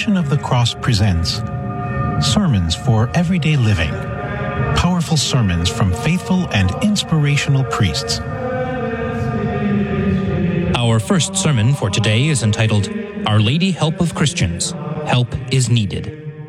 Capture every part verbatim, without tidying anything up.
Passion of the Cross presents Sermons for Everyday Living. Powerful sermons from faithful and inspirational priests. Our first sermon for today is entitled, Our Lady Help of Christians. Help is Needed.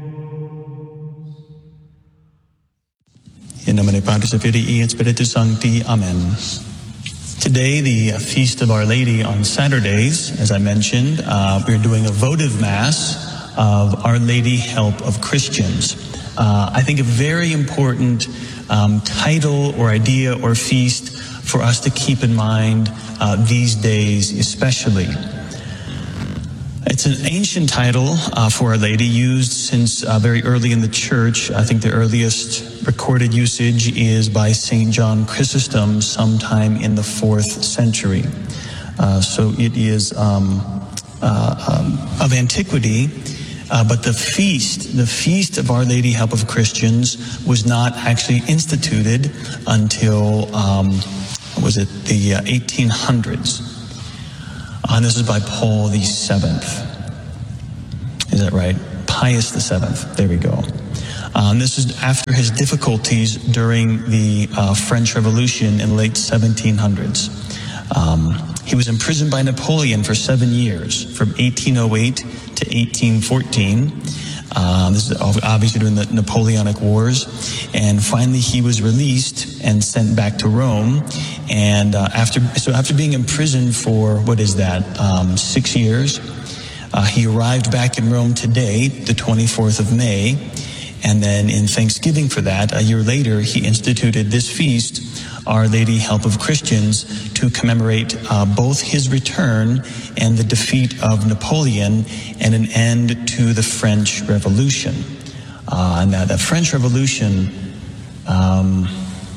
In nomine Patris et Filii et Spiritus Sancti. Amen. Today, the Feast of Our Lady on Saturdays, as I mentioned, uh, we're doing a votive Mass of Our Lady Help of Christians. Uh, I think a very important um, title or idea or feast for us to keep in mind uh, these days especially. It's an ancient title uh, for Our Lady, used since uh, very early in the Church. I think the earliest recorded usage is by Saint John Chrysostom sometime in the fourth century. Uh, so it is um, uh, um, of antiquity, uh, but the feast, the Feast of Our Lady Help of Christians, was not actually instituted until, um, what was it, the uh, eighteen hundreds. Uh, and this is by Paul the Seventh. Is that right? Pius the Seventh. There we go. Uh, and this is after his difficulties during the uh, French Revolution in the late seventeen hundreds. Um, he was imprisoned by Napoleon for seven years, from eighteen oh eight to eighteen fourteen. Um, this is obviously during the Napoleonic Wars. And finally he was released and sent back to Rome. And uh, after so after being imprisoned for, what is that, um, six years, uh, he arrived back in Rome today, the twenty-fourth of May. And then in thanksgiving for that, a year later, he instituted this feast, Our Lady Help of Christians, to commemorate uh, both his return and the defeat of Napoleon and an end to the French Revolution. Uh, and that the French Revolution, um,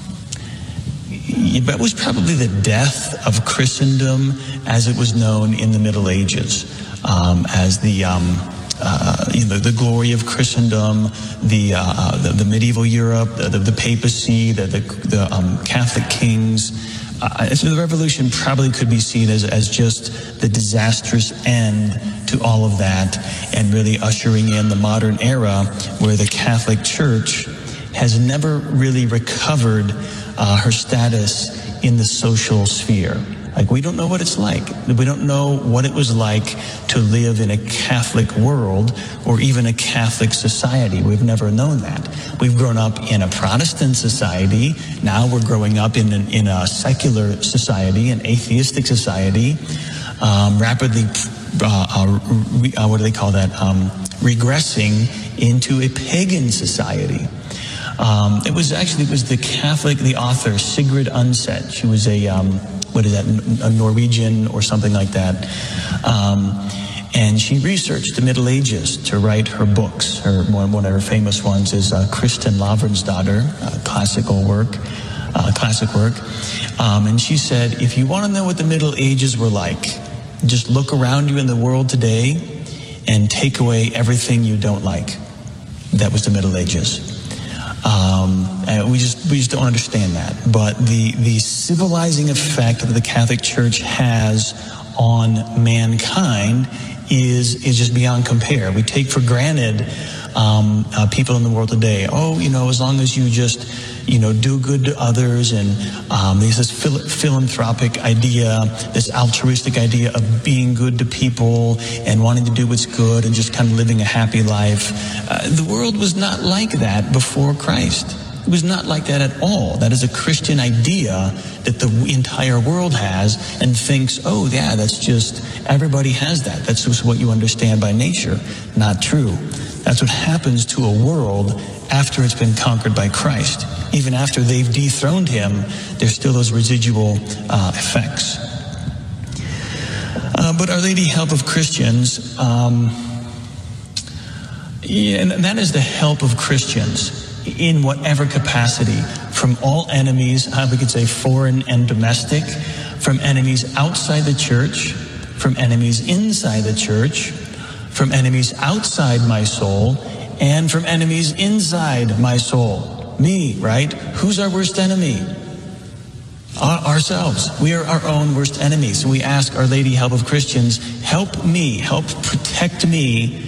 that was probably the death of Christendom as it was known in the Middle Ages, um, as the um, Uh, you know, the glory of Christendom, the uh, the, the medieval Europe, the, the, the papacy, the the, the um, Catholic kings. Uh, so the revolution probably could be seen as as just the disastrous end to all of that, and really ushering in the modern era where the Catholic Church has never really recovered uh, her status in the social sphere. Like, we don't know what it's like. We don't know what it was like to live in a Catholic world or even a Catholic society. We've never known that. We've grown up in a Protestant society. Now we're growing up in an, in a secular society, an atheistic society, um, rapidly, uh, uh, re, uh, what do they call that, um, regressing into a pagan society. Um, it was actually, it was the Catholic, the author, Sigrid Undset. She was a... Um, what is that, a Norwegian or something like that. Um, and she researched the Middle Ages to write her books. Her, one, one of her famous ones is uh, Kristin Lavransdatter, uh, classical work, uh, classic work. Um, and she said, if you want to know what the Middle Ages were like, just look around you in the world today and take away everything you don't like. That was the Middle Ages. Um, and we just we just don't understand that. But the the civilizing effect that the Catholic Church has on mankind is is just beyond compare. We take for granted um, uh, people in the world today. Oh, you know, as long as you just you know do good to others, and um, there's this phil- philanthropic idea, this altruistic idea of being good to people and wanting to do what's good and just kind of living a happy life. Uh, the world was not like that before Christ. It was not like that at all. That is a Christian idea that the entire world has and thinks, oh yeah, that's just, everybody has that. That's just what you understand by nature. Not true. That's what happens to a world after it's been conquered by Christ. Even after they've dethroned him, there's still those residual uh, effects. Uh, but Our Lady Help of Christians, um, yeah, and that is the help of Christians in whatever capacity, from all enemies, how we could say foreign and domestic, from enemies outside the church, from enemies inside the church, from enemies outside my soul, and from enemies inside my soul. Me, right? Who's our worst enemy? Our, ourselves. We are our own worst enemies. So we ask Our Lady Help of Christians, help me, help protect me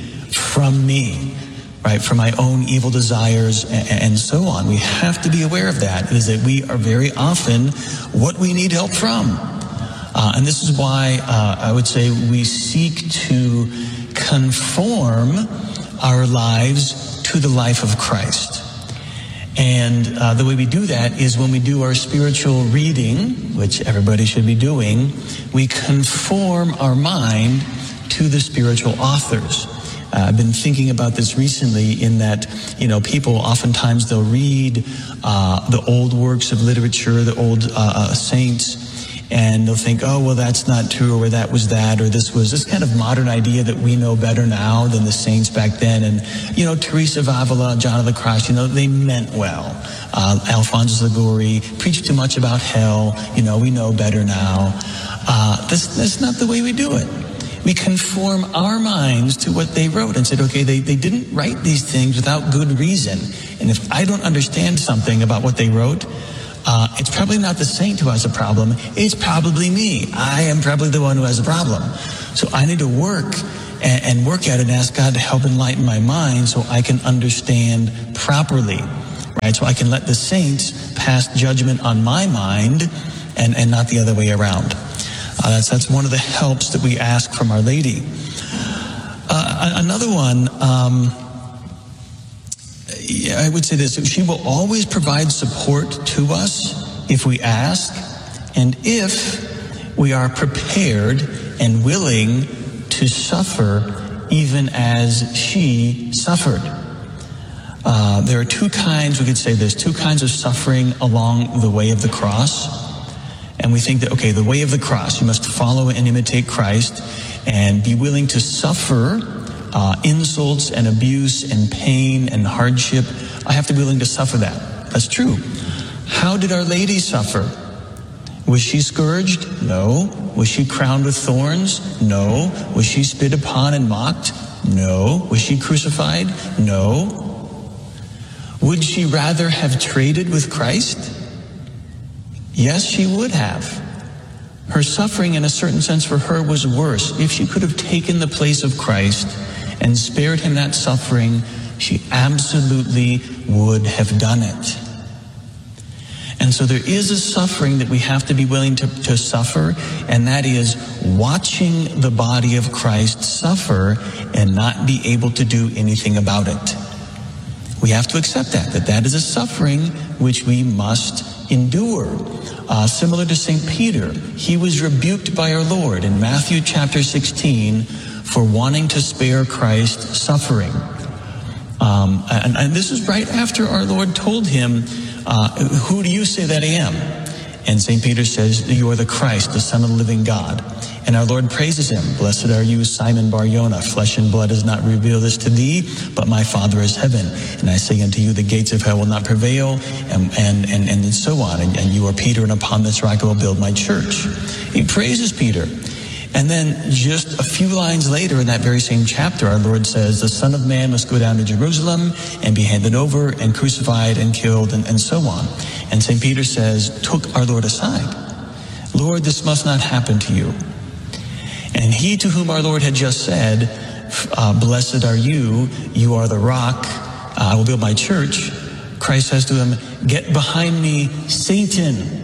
from me, right? From my own evil desires and, and so on. We have to be aware of that, is that we are very often what we need help from. Uh, and this is why uh, I would say we seek to conform our lives to the life of Christ. And uh, the way we do that is when we do our spiritual reading, which everybody should be doing, we conform our mind to the spiritual authors. Uh, I've been thinking about this recently in that, you know, people oftentimes they'll read uh, the old works of literature, the old uh, uh, saints, and they'll think, oh, well, that's not true, or that was that, or this was this kind of modern idea that we know better now than the saints back then. And, you know, Teresa of Avila, John of the Cross, you know, they meant well. Uh, Alphonsus Liguori preached too much about hell. You know, we know better now. Uh, that's, that's not the way we do it. We conform our minds to what they wrote and said, okay, they, they didn't write these things without good reason. And if I don't understand something about what they wrote, Uh, it's probably not the saint who has a problem. It's probably me. I am probably the one who has a problem. So I need to work and, and work at it and ask God to help enlighten my mind so I can understand properly, right? So I can let the saints pass judgment on my mind and, and not the other way around. Uh, that's, that's one of the helps that we ask from Our Lady. Uh, another one, um, I would say this, she will always provide support to us if we ask and if we are prepared and willing to suffer even as she suffered. Uh, there are two kinds, we could say this, two kinds of suffering along the way of the cross. And we think that, okay, the way of the cross, you must follow and imitate Christ and be willing to suffer Uh, insults and abuse and pain and hardship. I have to be willing to suffer that. That's true. How did Our Lady suffer? Was she scourged? No. Was she crowned with thorns? No. Was she spit upon and mocked? No. Was she crucified? No. Would she rather have traded with Christ? Yes, she would have. Her suffering, in a certain sense, for her was worse. If she could have taken the place of Christ and spared him that suffering, she absolutely would have done it. And so there is a suffering that we have to be willing to, to suffer, and that is watching the body of Christ suffer and not be able to do anything about it. We have to accept that, that that is a suffering which we must endure. Uh, similar to Saint Peter, he was rebuked by our Lord in Matthew chapter sixteen for wanting to spare Christ suffering. Um, and, and this is right after our Lord told him, uh, who do you say that I am? And Saint Peter says, you are the Christ, the Son of the living God. And our Lord praises him. Blessed are you, Simon Bar-Jonah. Flesh and blood has not revealed this to thee, but my Father is heaven. And I say unto you, the gates of hell will not prevail, and and and, and so on. And, and you are Peter, and upon this rock I will build my church. He praises Peter. And then just a few lines later in that very same chapter, our Lord says, the Son of Man must go down to Jerusalem and be handed over and crucified and killed and, and so on. And Saint Peter says, took our Lord aside. Lord, this must not happen to you. And he to whom our Lord had just said, uh, blessed are you, you are the rock, uh, I will build my church. Christ says to him, get behind me, Satan.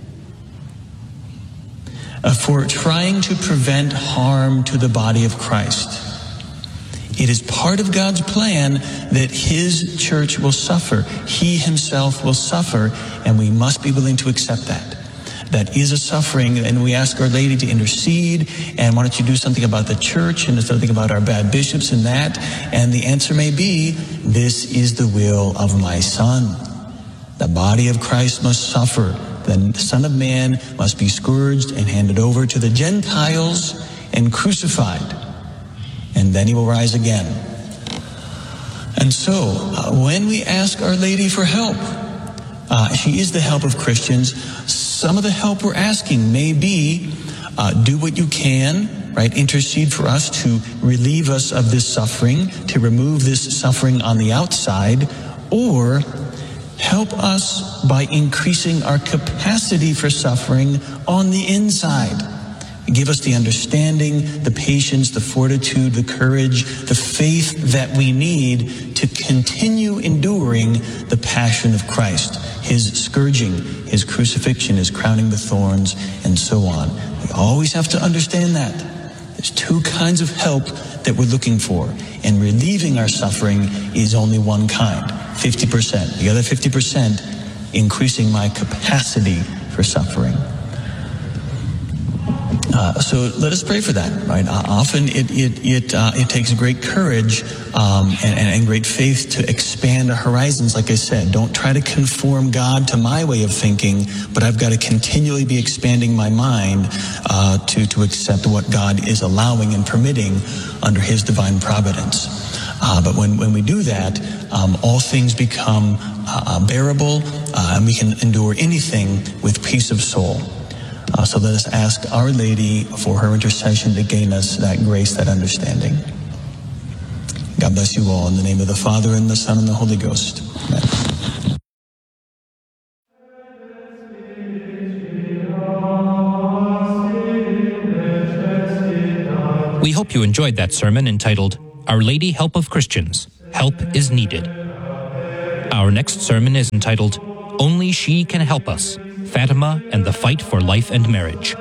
Uh, for trying to prevent harm to the body of Christ. It is part of God's plan that his church will suffer. He himself will suffer, and we must be willing to accept that. That is a suffering, and we ask Our Lady to intercede, and why don't you do something about the church and something about our bad bishops and that? And the answer may be, this is the will of my Son. The body of Christ must suffer. The Son of Man must be scourged and handed over to the Gentiles and crucified. And then he will rise again. And so, uh, when we ask Our Lady for help, uh, she is the help of Christians. Some of the help we're asking may be, uh, do what you can, right? Intercede for us to relieve us of this suffering, to remove this suffering on the outside, or help us by increasing our capacity for suffering on the inside. Give us the understanding, the patience, the fortitude, the courage, the faith that we need to continue enduring the passion of Christ, his scourging, his crucifixion, his crowning with thorns, and so on. We always have to understand that. There's two kinds of help that we're looking for, and relieving our suffering is only one kind, fifty percent. The other fifty percent, increasing my capacity for suffering. Uh, so let us pray for that, right? Uh, often it it it uh, it takes great courage um, and, and great faith to expand our horizons. Like I said, don't try to conform God to my way of thinking, but I've got to continually be expanding my mind uh, to to accept what God is allowing and permitting under His divine providence. Uh, but when when we do that, um, all things become uh, bearable, uh, and we can endure anything with peace of soul. Uh, so let us ask Our Lady for her intercession to gain us that grace, that understanding. God bless you all. In the name of the Father, and the Son, and the Holy Ghost. Amen. We hope you enjoyed that sermon entitled, Our Lady Help of Christians, Help is Needed. Our next sermon is entitled, Only She Can Help Us, Fatima and the Fight for Life and Marriage.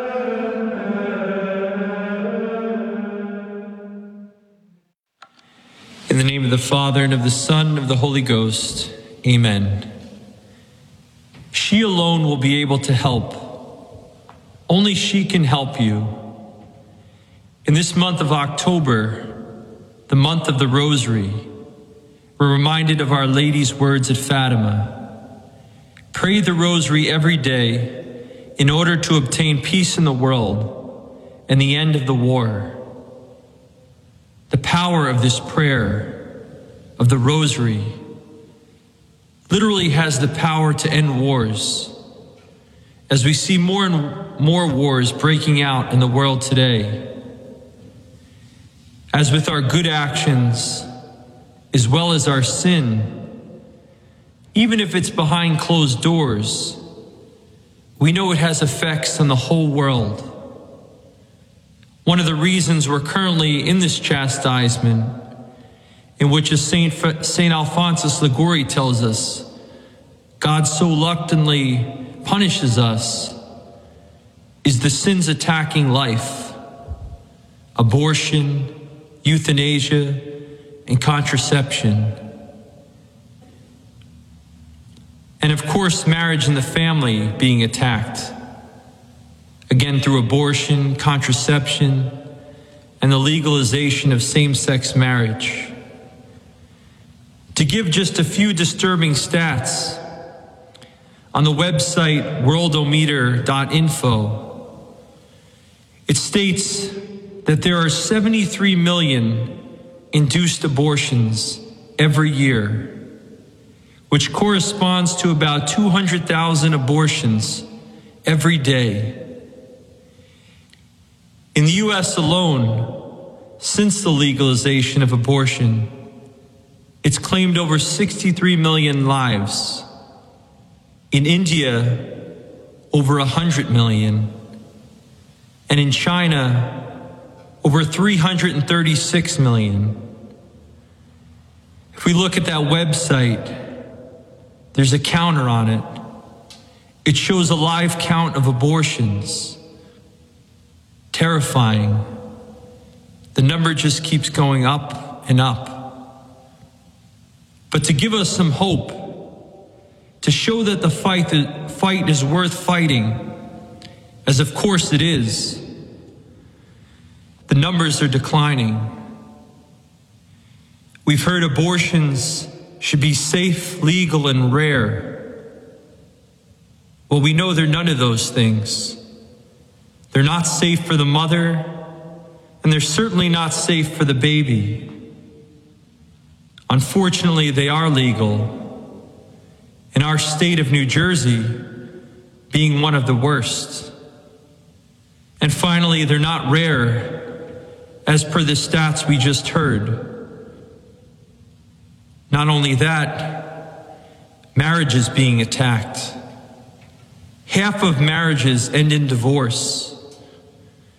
In the name of the Father, and of the Son, and of the Holy Ghost, amen. She alone will be able to help. Only she can help you. In this month of October, the month of the Rosary, we're reminded of Our Lady's words at Fatima. Pray the Rosary every day in order to obtain peace in the world and the end of the war. The power of this prayer, of the Rosary, literally has the power to end wars, as we see more and more wars breaking out in the world today. As with our good actions, as well as our sin, even if it's behind closed doors, we know it has effects on the whole world. One of the reasons we're currently in this chastisement, in which as Saint Saint Alphonsus Liguori tells us, God so reluctantly punishes us, is the sins attacking life: abortion, euthanasia, and contraception. And of course, marriage and the family being attacked, again through abortion, contraception, and the legalization of same-sex marriage. To give just a few disturbing stats, on the website worldometer dot info, it states that there are seventy-three million induced abortions every year, which corresponds to about two hundred thousand abortions every day. In the U S alone, since the legalization of abortion, it's claimed over sixty-three million lives. In India, over one hundred million. And in China, over three hundred thirty-six million. If we look at that website, there's a counter on it. It shows a live count of abortions. Terrifying. The number just keeps going up and up. But to give us some hope, to show that the fight, the fight is worth fighting, as of course it is, the numbers are declining. We've heard abortions should be safe, legal, and rare. Well, we know they're none of those things. They're not safe for the mother, and they're certainly not safe for the baby. Unfortunately, they are legal, in our state of New Jersey being one of the worst. And finally, they're not rare, as per the stats we just heard. Not only that, marriage is being attacked. Half of marriages end in divorce.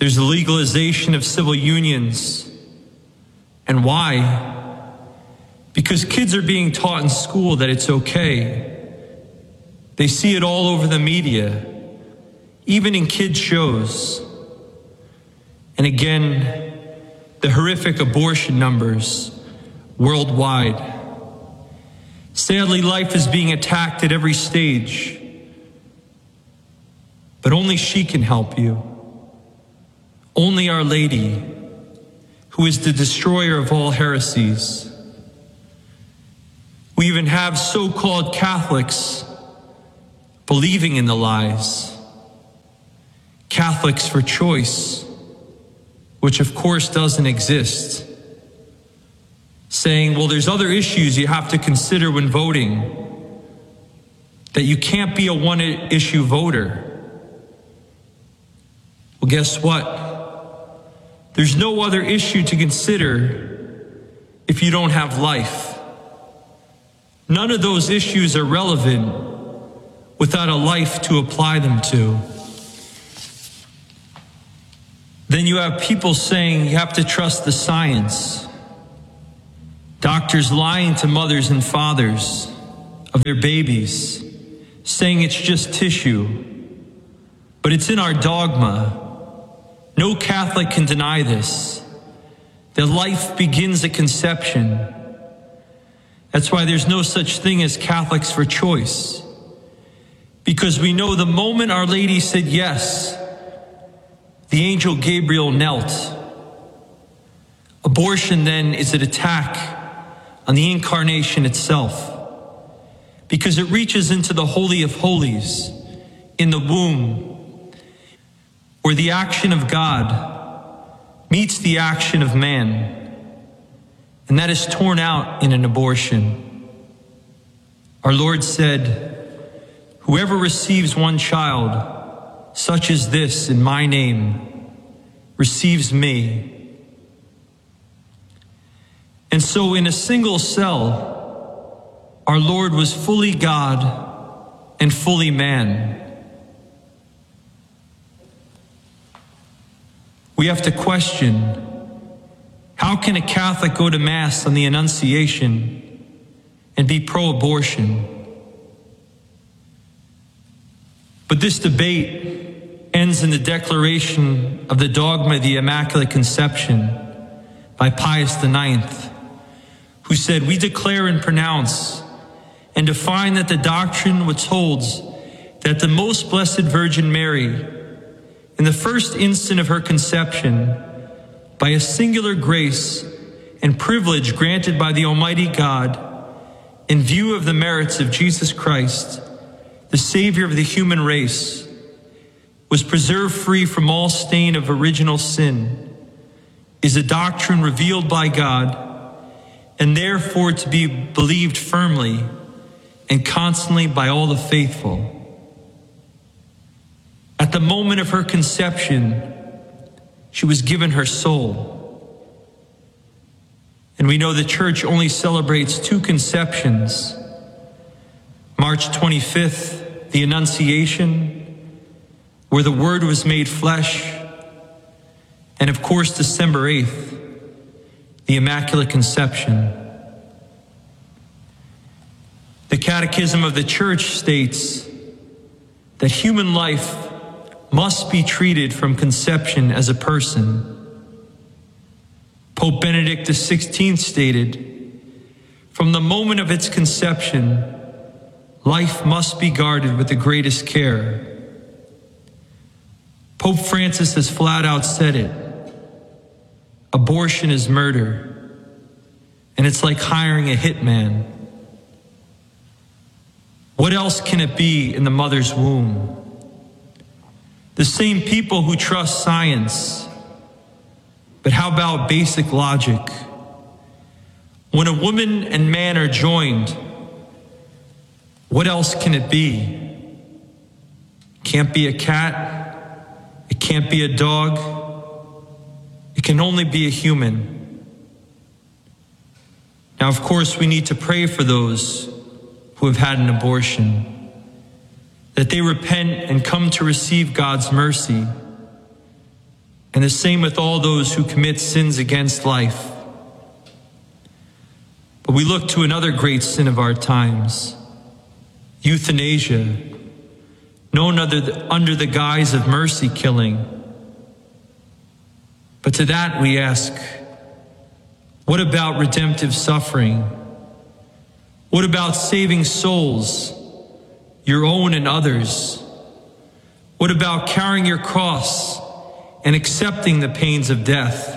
There's the legalization of civil unions. And why? Because kids are being taught in school that it's okay. They see it all over the media, even in kids' shows. And again, the horrific abortion numbers worldwide. Sadly, life is being attacked at every stage. But only she can help you. Only Our Lady, who is the destroyer of all heresies. We even have so-called Catholics believing in the lies. Catholics for choice, which of course doesn't exist. Saying, well, there's other issues you have to consider when voting. That you can't be a one-issue voter. Well, guess what? There's no other issue to consider if you don't have life. None of those issues are relevant without a life to apply them to. Then you have people saying you have to trust the science. Doctors lying to mothers and fathers of their babies, saying it's just tissue. But it's in our dogma. No Catholic can deny this, that life begins at conception. That's why there's no such thing as Catholics for choice. Because we know the moment Our Lady said yes, the angel Gabriel knelt. Abortion then is an attack on the incarnation itself, because it reaches into the Holy of Holies, in the womb, where the action of God meets the action of man, and that is torn out in an abortion. Our Lord said, whoever receives one child, such as this in my name, receives me. And so in a single cell, our Lord was fully God and fully man. We have to question, how can a Catholic go to Mass on the Annunciation and be pro-abortion? But this debate ends in the declaration of the dogma of the Immaculate Conception by Pius the Ninth, who said, we declare and pronounce and define that the doctrine which holds that the Most Blessed Virgin Mary, in the first instant of her conception, by a singular grace and privilege granted by the Almighty God, in view of the merits of Jesus Christ, the Savior of the human race, was preserved free from all stain of original sin, is a doctrine revealed by God, and therefore to be believed firmly and constantly by all the faithful. At the moment of her conception, she was given her soul. And we know the Church only celebrates two conceptions. March twenty-fifth, the Annunciation, where the Word was made flesh. And of course, December eighth, the Immaculate Conception. The Catechism of the Church states that human life must be treated from conception as a person. Pope Benedict the sixteenth stated, from the moment of its conception, life must be guarded with the greatest care. Pope Francis has flat out said it. Abortion is murder, and it's like hiring a hitman. What else can it be in the mother's womb? The same people who trust science. But how about basic logic? When a woman and man are joined, what else can it be? Can't be a cat. It can't be a dog. It can only be a human. Now, of course, we need to pray for those who have had an abortion, that they repent and come to receive God's mercy. and the same with all those who commit sins against life. But we look to another great sin of our times, euthanasia, known under the, under the guise of mercy killing. But to that we ask, what about redemptive suffering? What about saving souls, your own and others? What about carrying your cross and accepting the pains of death?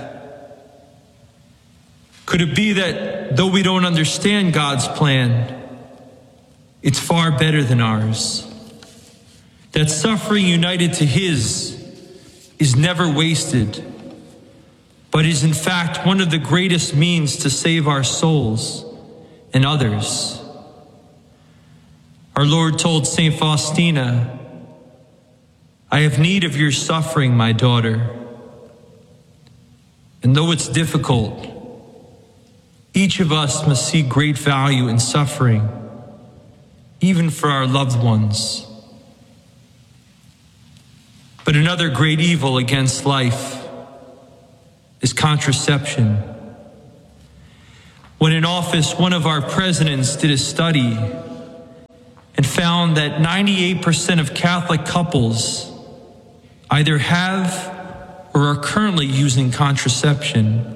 Could it be that though we don't understand God's plan, it's far better than ours? That suffering united to His is never wasted, but is in fact one of the greatest means to save our souls and others. Our Lord told Saint Faustina, "I have need of your suffering, my daughter." And though it's difficult, each of us must see great value in suffering, even for our loved ones. But another great evil against life is contraception. When in office, one of our presidents did a study and found that ninety-eight percent of Catholic couples either have or are currently using contraception.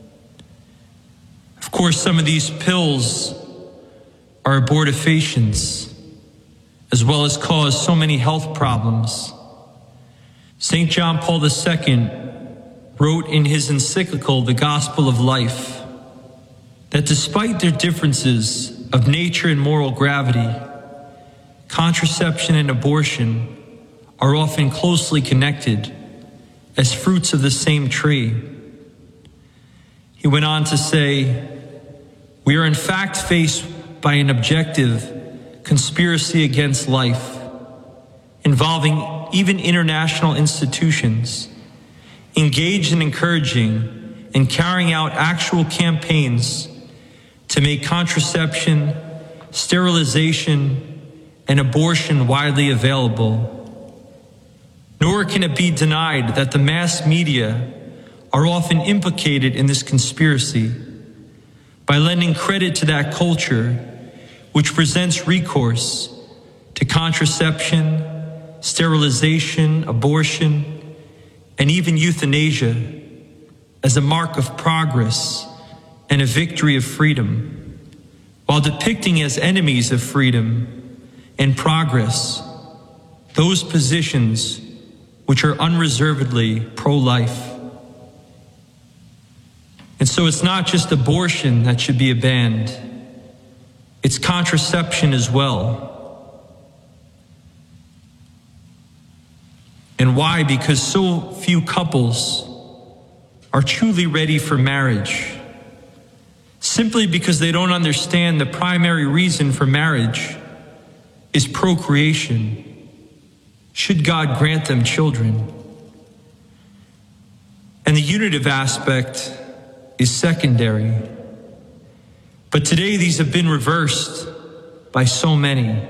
Of course, some of these pills are abortifacients, as well as cause so many health problems. Saint John Paul the Second wrote in his encyclical, The Gospel of Life, that despite their differences of nature and moral gravity, contraception and abortion are often closely connected as fruits of the same tree. He went on to say, "We are in fact faced by an objective conspiracy against life, involving even international institutions, engaged in encouraging and carrying out actual campaigns to make contraception, sterilization, and abortion widely available. Nor can it be denied that the mass media are often implicated in this conspiracy by lending credit to that culture which presents recourse to contraception, sterilization, abortion, and even euthanasia as a mark of progress and a victory of freedom, while depicting as enemies of freedom and progress those positions which are unreservedly pro-life. And so it's not just abortion that should be banned, it's contraception as well. And why? Because so few couples are truly ready for marriage, simply because they don't understand the primary reason for marriage is procreation, should God grant them children. And the unitive aspect is secondary. But today these have been reversed by so many.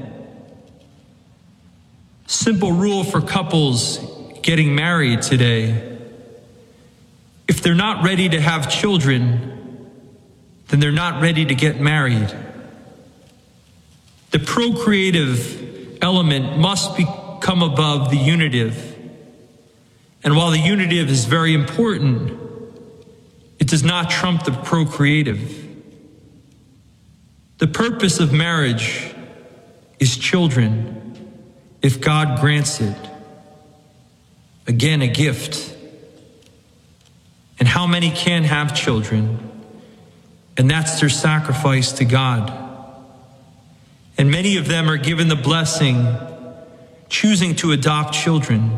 Simple rule for couples getting married today: if they're not ready to have children, then they're not ready to get married. The procreative element must become above the unitive. And while the unitive is very important, it does not trump the procreative. The purpose of marriage is children, if God grants it. Again, a gift. And how many can have children? And that's their sacrifice to God. And many of them are given the blessing, choosing to adopt children.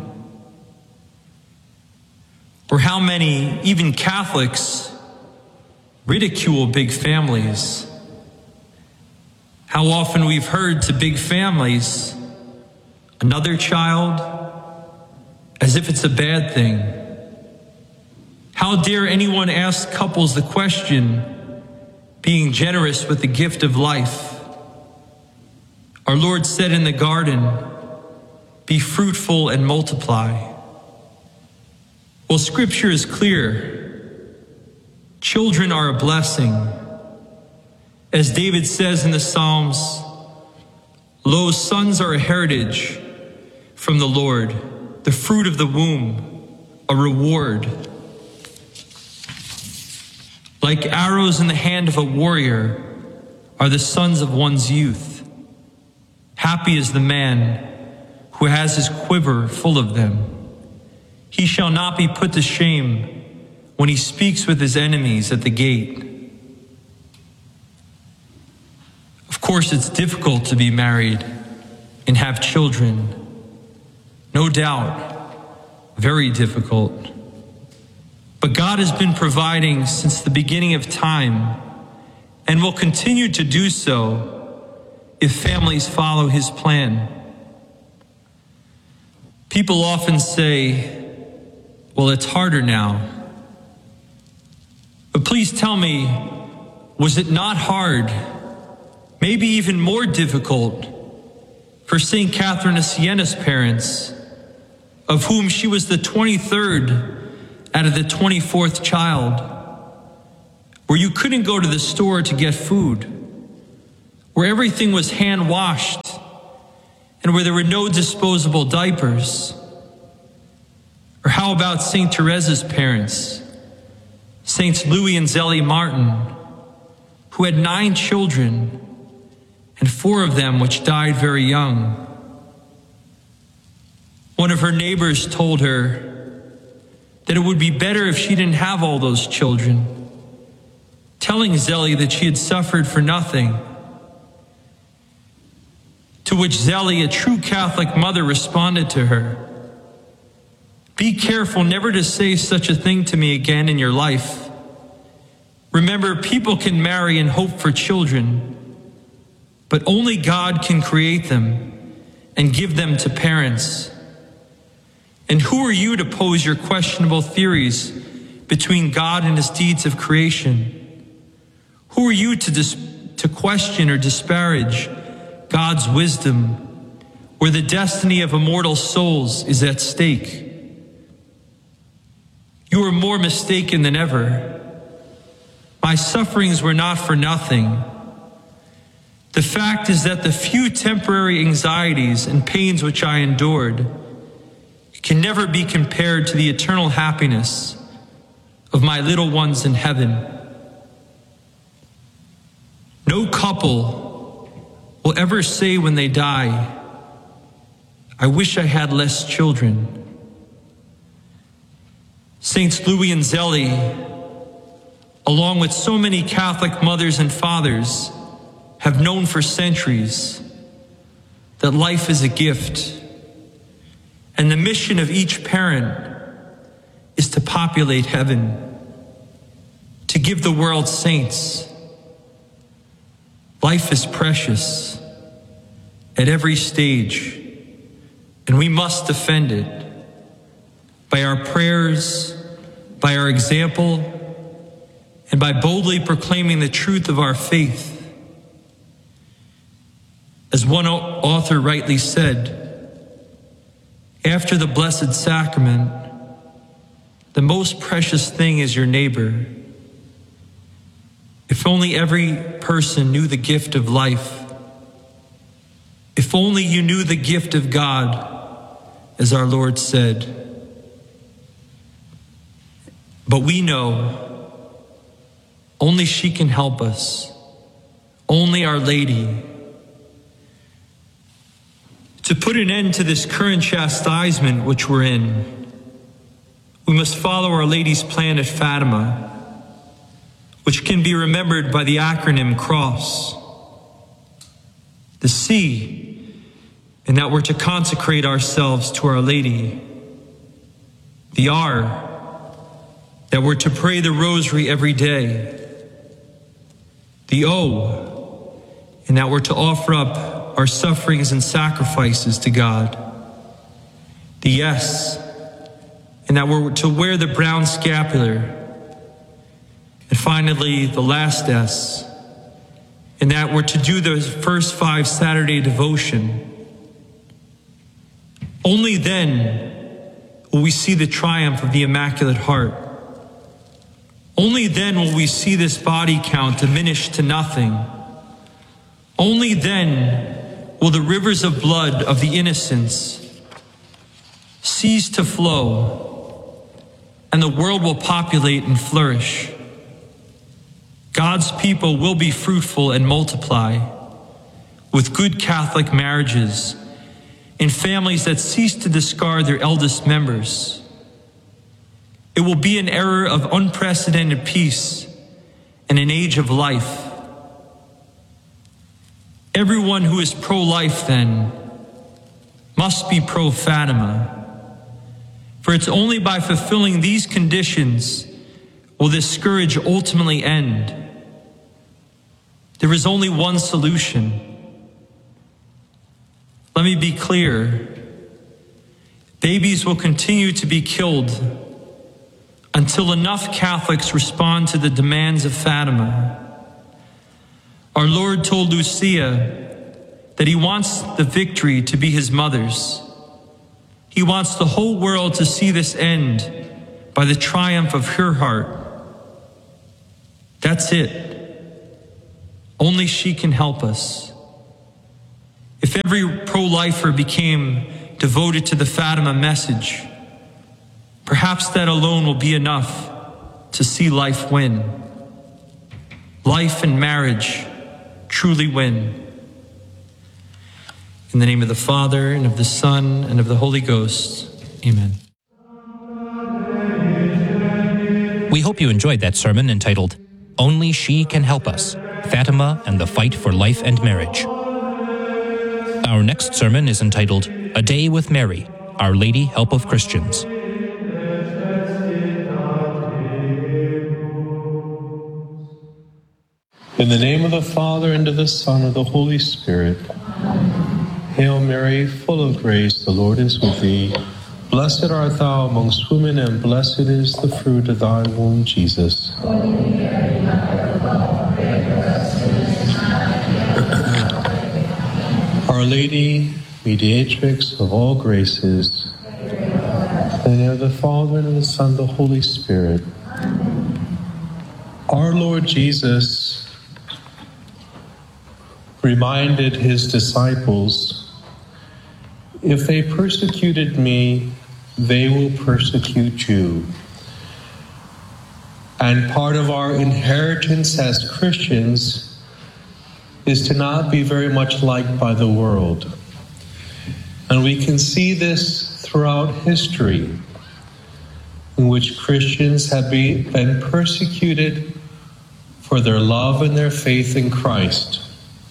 Or how many, even Catholics, ridicule big families. How often we've heard to big families, another child, as if it's a bad thing. How dare anyone ask couples the question, being generous with the gift of life? Our Lord said in the garden, "Be fruitful and multiply." Well, Scripture is clear. Children are a blessing. As David says in the Psalms, "Lo, sons are a heritage from the Lord, the fruit of the womb, a reward." Like arrows in the hand of a warrior are the sons of one's youth. Happy is the man who has his quiver full of them. He shall not be put to shame when he speaks with his enemies at the gate. Of course, it's difficult to be married and have children. No doubt, very difficult. But God has been providing since the beginning of time and will continue to do so if families follow his plan. People often say, well, it's harder now. But please tell me, was it not hard, maybe even more difficult, for Saint Catherine of Siena's parents, of whom she was the twenty-third out of the twenty-fourth child, where you couldn't go to the store to get food, where everything was hand-washed, and where there were no disposable diapers? Or how about Saint Teresa's parents, Saints Louis and Zélie Martin, who had nine children, and four of them which died very young? One of her neighbors told her that it would be better if she didn't have all those children, telling Zélie that she had suffered for nothing. To which Zélie, a true Catholic mother, responded to her, "Be careful never to say such a thing to me again in your life. Remember, people can marry and hope for children, but only God can create them and give them to parents. And who are you to pose your questionable theories between God and his deeds of creation? Who are you to, dis- to question or disparage God's wisdom, where the destiny of immortal souls is at stake? You are more mistaken than ever. My sufferings were not for nothing. The fact is that the few temporary anxieties and pains which I endured can never be compared to the eternal happiness of my little ones in heaven. No couple will ever say when they die, I wish I had less children. Saints Louis and Zélie, along with so many Catholic mothers and fathers, have known for centuries that life is a gift, and the mission of each parent is to populate heaven, to give the world saints. Life is precious at every stage, and we must defend it by our prayers, by our example, and by boldly proclaiming the truth of our faith. As one author rightly said, after the Blessed Sacrament, the most precious thing is your neighbor. If only every person knew the gift of life. If only you knew the gift of God, as our Lord said. But we know only she can help us, only Our Lady. To put an end to this current chastisement which we're in, we must follow Our Lady's plan at Fatima, which can be remembered by the acronym CROSS. The C, in that we're to consecrate ourselves to Our Lady. The R, that we're to pray the rosary every day. The O, in that we're to offer up our sufferings and sacrifices to God. The S, in that we're to wear the brown scapular. And finally, the last S, in that we're to do the first five Saturday devotion. Only then will we see the triumph of the Immaculate Heart. Only then will we see this body count diminish to nothing. Only then will the rivers of blood of the innocents cease to flow, and the world will populate and flourish. God's people will be fruitful and multiply, with good Catholic marriages, in families that cease to discard their eldest members. It will be an era of unprecedented peace and an age of life. Everyone who is pro-life, then, must be pro-Fatima, for it's only by fulfilling these conditions will this scourge ultimately end. There is only one solution. Let me be clear. Babies will continue to be killed until enough Catholics respond to the demands of Fatima. Our Lord told Lucia that he wants the victory to be his mother's. He wants the whole world to see this end by the triumph of her heart. That's it. Only she can help us. If every pro-lifer became devoted to the Fatima message, perhaps that alone will be enough to see life win. Life and marriage truly win. In the name of the Father, and of the Son, and of the Holy Ghost. Amen. We hope you enjoyed that sermon entitled, Only She Can Help Us, Fatima and the Fight for Life and Marriage. Our next sermon is entitled, A Day with Mary, Our Lady Help of Christians. In the name of the Father, and of the Son, and of the Holy Spirit. Hail Mary, full of grace, the Lord is with thee. Blessed art thou amongst women, and blessed is the fruit of thy womb, Jesus. Our Lady, mediatrix of all graces, in the name of the Father, and of the Son, and of the Holy Spirit. Our Lord Jesus reminded his disciples, if they persecuted me, they will persecute you. And part of our inheritance as Christians is to not be very much liked by the world. And we can see this throughout history, in which Christians have been persecuted for their love and their faith in Christ.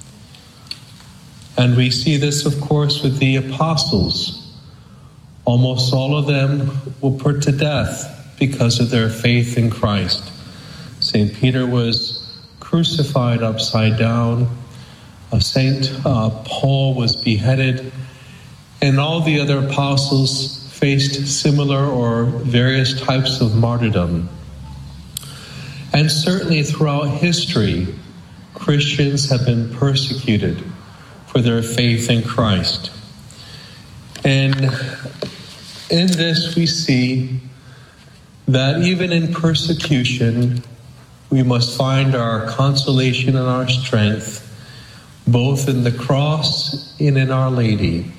And we see this, of course, with the apostles. Almost all of them were put to death because of their faith in Christ. Saint Peter was crucified upside down. Uh, Saint uh, Paul was beheaded. And all the other apostles faced similar or various types of martyrdom. And certainly throughout history, Christians have been persecuted for their faith in Christ. And in this we see that even in persecution, we must find our consolation and our strength, both in the cross and in Our Lady.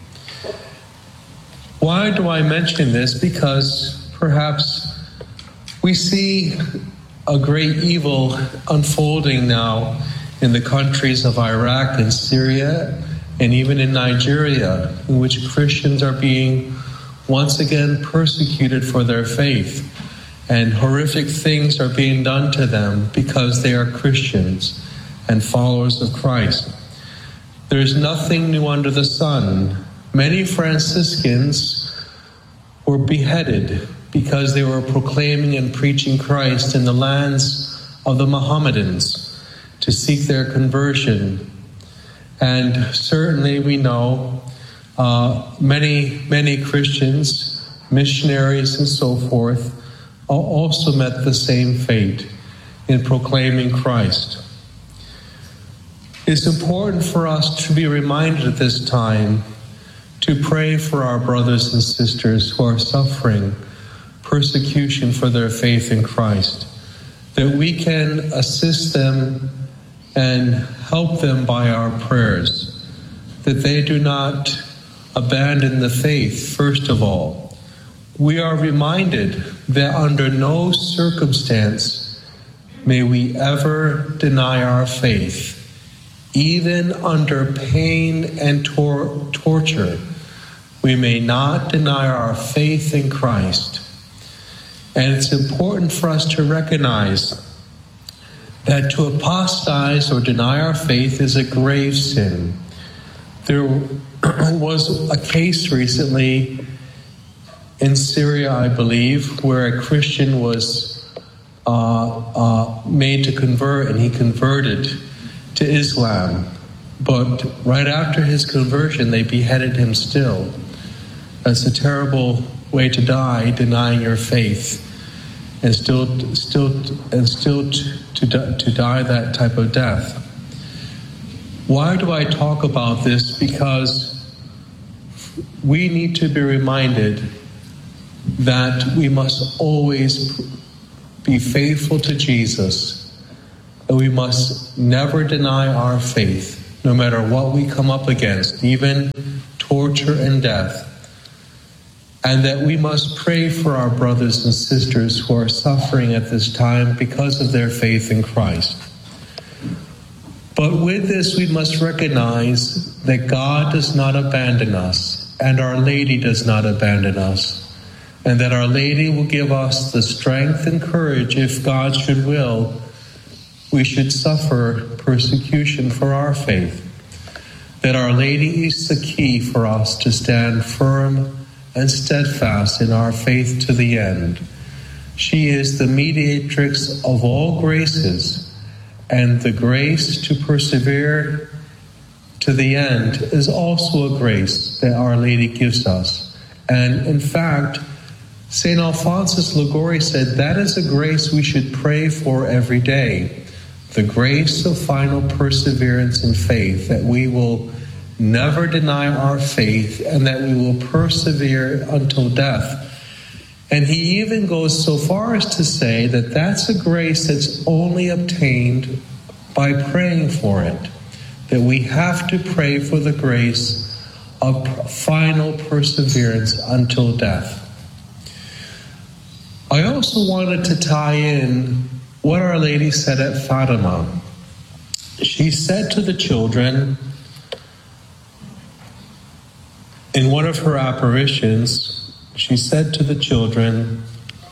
Why do I mention this? Because perhaps we see a great evil unfolding now in the countries of Iraq and Syria, and even in Nigeria, in which Christians are being once again persecuted for their faith, and horrific things are being done to them because they are Christians and followers of Christ. There is nothing new under the sun. Many Franciscans were beheaded because they were proclaiming and preaching Christ in the lands of the Mohammedans to seek their conversion. And certainly we know uh, many, many Christians, missionaries and so forth, also met the same fate in proclaiming Christ. It's important for us to be reminded at this time to pray for our brothers and sisters who are suffering persecution for their faith in Christ, that we can assist them and help them by our prayers, that they do not abandon the faith, first of all. We are reminded that under no circumstance may we ever deny our faith, even under pain and tor- torture. We may not deny our faith in Christ. And it's important for us to recognize that to apostatize or deny our faith is a grave sin. There was a case recently in Syria, I believe, where a Christian was uh, uh, made to convert, and he converted to Islam. But right after his conversion, they beheaded him still. That's a terrible way to die, denying your faith, and still, still, and still to, to to die that type of death. Why do I talk about this? Because we need to be reminded that we must always be faithful to Jesus, and we must never deny our faith, no matter what we come up against, even torture and death. And that we must pray for our brothers and sisters who are suffering at this time because of their faith in Christ. But with this, we must recognize that God does not abandon us, and Our Lady does not abandon us, and that Our Lady will give us the strength and courage, if God should will, we should suffer persecution for our faith. That Our Lady is the key for us to stand firm and steadfast in our faith to the end. She is the mediatrix of all graces, and the grace to persevere to the end is also a grace that Our Lady gives us. And in fact, Saint Alphonsus Liguori said that is a grace we should pray for every day, the grace of final perseverance in faith, that we will never deny our faith, and that we will persevere until death. And he even goes so far as to say that that's a grace that's only obtained by praying for it, that we have to pray for the grace of final perseverance until death. I also wanted to tie in what Our Lady said at Fatima. She said to the children, in one of her apparitions, she said to the children,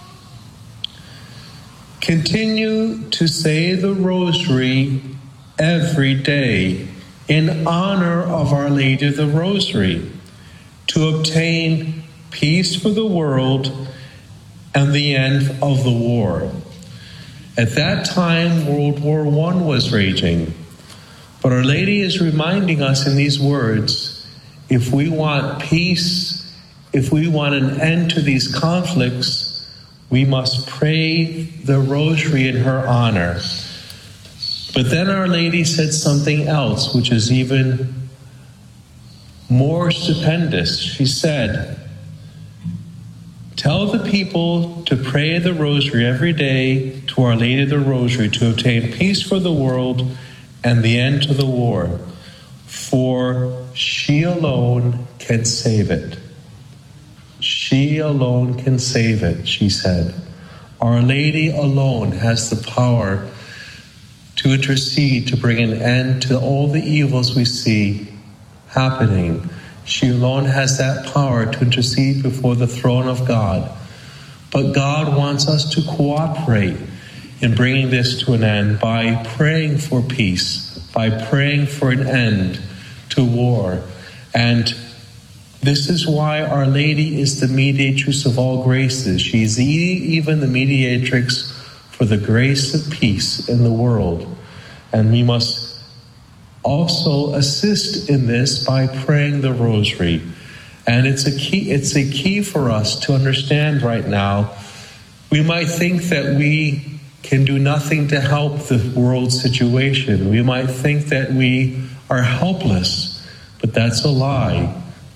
"Continue to say the Rosary every day in honor of Our Lady of the Rosary, to obtain peace for the world and the end of the war." At that time, World War One was raging. But Our Lady is reminding us in these words, if we want peace, if we want an end to these conflicts, we must pray the Rosary in her honor. But then Our Lady said something else, which is even more stupendous. She said, "Tell the people to pray the Rosary every day to Our Lady of the Rosary to obtain peace for the world and the end to the war, for she alone can save it." She alone can save it, she said. Our Lady alone has the power to intercede, to bring an end to all the evils we see happening. She alone has that power to intercede before the throne of God. But God wants us to cooperate in bringing this to an end by praying for peace, by praying for an end to war. And this is why Our Lady is the mediatrix of all graces. She is even the mediatrix for the grace of peace in the world. And we must also assist in this by praying the Rosary. And it's a key, it's a key for us to understand right now. We might think that we can do nothing to help the world situation. We might think that we are helpless, but that's a lie.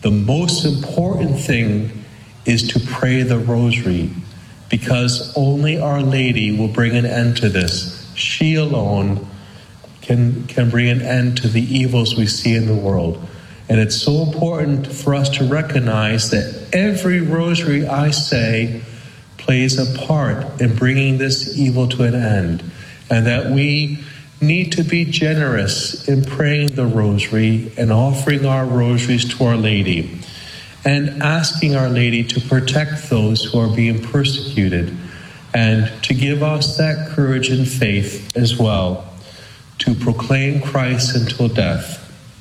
the most important thing is to pray the rosary, because only Our Lady will bring an end to this. She alone can, can bring an end to the evils we see in the world. And it's so important for us to recognize that every rosary I say plays a part in bringing this evil to an end, and that we need to be generous in praying the rosary and offering our rosaries to Our Lady, and asking Our Lady to protect those who are being persecuted, and to give us that courage and faith as well to proclaim Christ until death.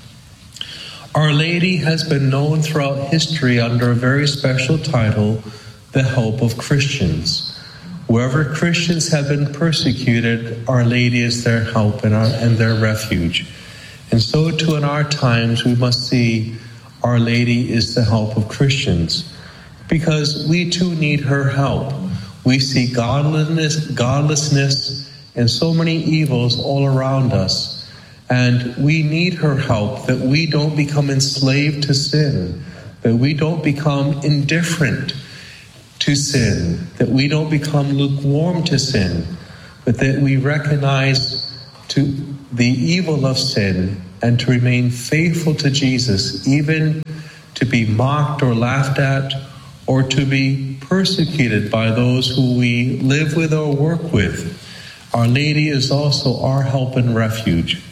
Our Lady has been known throughout history under a very special title, the Help of Christians. Wherever Christians have been persecuted, Our Lady is their help and, our, and their refuge. And so too in our times we must see Our Lady is the help of Christians, because we too need her help. We see godlessness, godlessness and so many evils all around us, and we need her help, that we don't become enslaved to sin, that we don't become indifferent to sin, that we don't become lukewarm to sin, but that we recognize to the evil of sin and to remain faithful to Jesus, even to be mocked or laughed at, or to be persecuted by those who we live with or work with. Our Lady is also our help and refuge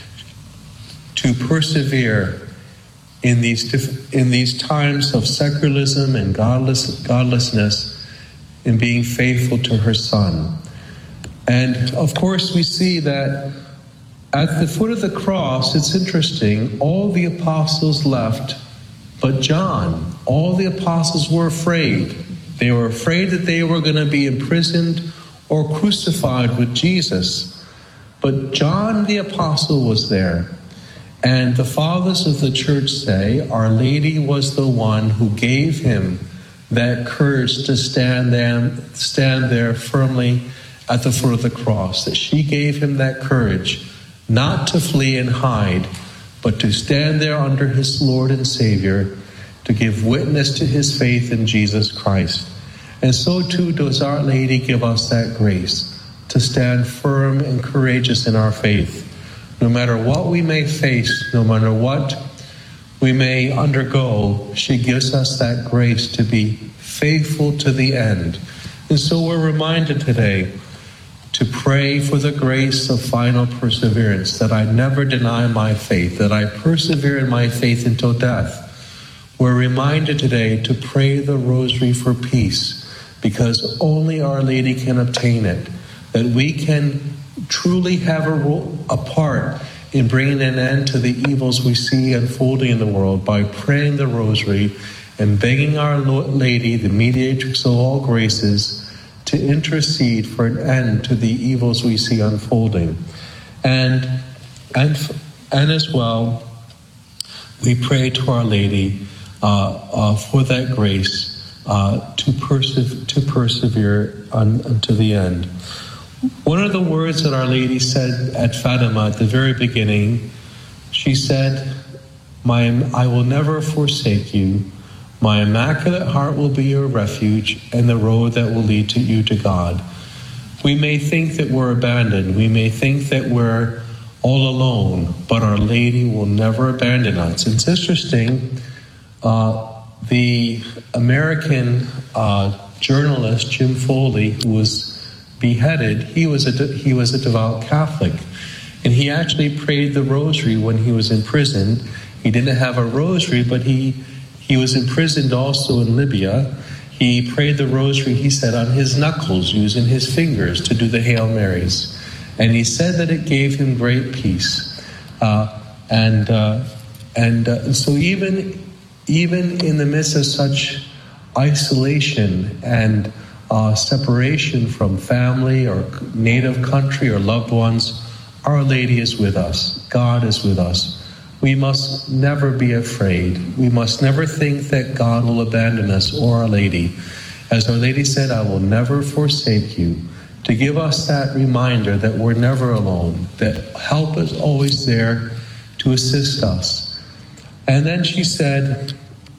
to persevere in these in these times of secularism and godless, godlessness, in being faithful to her Son. And of course we see that at the foot of the cross, it's interesting, all the apostles left but John. All the apostles were afraid. They were afraid that they were going to be imprisoned or crucified with Jesus. But John the apostle was there. And the fathers of the church say Our Lady was the one who gave him that courage to stand there, stand there firmly at the foot of the cross, that she gave him that courage not to flee and hide, but to stand there under his Lord and Savior, to give witness to his faith in Jesus Christ. And so too does Our Lady give us that grace to stand firm and courageous in our faith. No matter what we may face, no matter what we may undergo, she gives us that grace to be faithful to the end. And so we're reminded today to pray for the grace of final perseverance, that I never deny my faith, that I persevere in my faith until death. We're reminded today to pray the rosary for peace, because only Our Lady can obtain it, that we can truly have a, role, a part in bringing an end to the evils we see unfolding in the world by praying the rosary and begging Our Lady, the mediatrix of all graces, to intercede for an end to the evils we see unfolding. And, and, and as well, we pray to Our Lady uh, uh, for that grace uh, to, perse- to persevere un- unto the end. One of the words that Our Lady said at Fatima at the very beginning, she said, "My, I will never forsake you. My Immaculate Heart will be your refuge and the road that will lead to you to God." We may think that we're abandoned. We may think that we're all alone, but Our Lady will never abandon us. It's interesting, uh, the American uh, journalist Jim Foley, who was beheaded, he was a de- he was a devout Catholic, and he actually prayed the rosary when he was in prison. He didn't have a rosary, but he he was imprisoned also in Libya. He prayed the rosary, he said, on his knuckles, using his fingers to do the Hail Marys, and he said that it gave him great peace. Uh, and uh, and uh, so even even in the midst of such isolation and Uh, separation from family or native country or loved ones, Our Lady is with us. God is with us. We must never be afraid. We must never think that God will abandon us or Our Lady. As Our Lady said, "I will never forsake you," to give us that reminder that we're never alone, that help is always there to assist us. And then she said,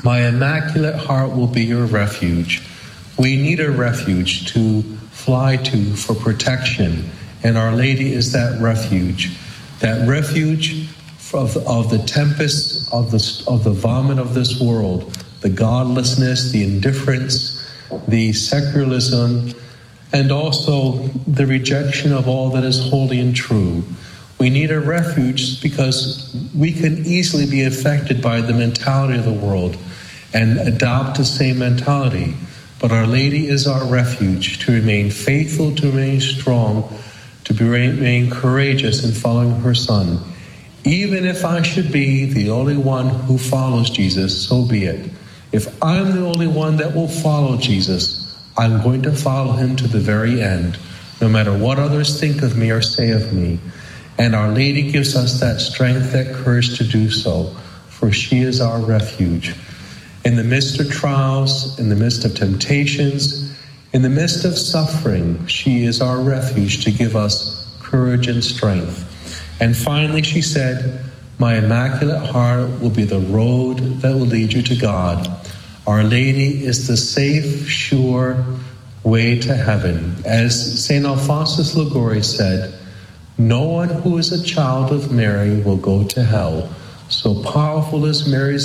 My Immaculate Heart will be your refuge. We need a refuge to fly to for protection, and Our Lady is that refuge. That refuge of the, of the tempest, of the, of the vomit of this world, the godlessness, the indifference, the secularism, and also the rejection of all that is holy and true. We need a refuge because we can easily be affected by the mentality of the world and adopt the same mentality. But Our Lady is our refuge to remain faithful, to remain strong, to be, remain courageous in following her Son. Even if I should be the only one who follows Jesus, so be it. If I'm the only one that will follow Jesus, I'm going to follow him to the very end, no matter what others think of me or say of me. And Our Lady gives us that strength, that courage to do so, for she is our refuge. In the midst of trials, in the midst of temptations, in the midst of suffering, she is our refuge to give us courage and strength. And finally, she said, my Immaculate Heart will be the road that will lead you to God. Our Lady is the safe, sure way to heaven. As Saint Alphonsus Liguori said, no one who is a child of Mary will go to hell. So powerful is Mary's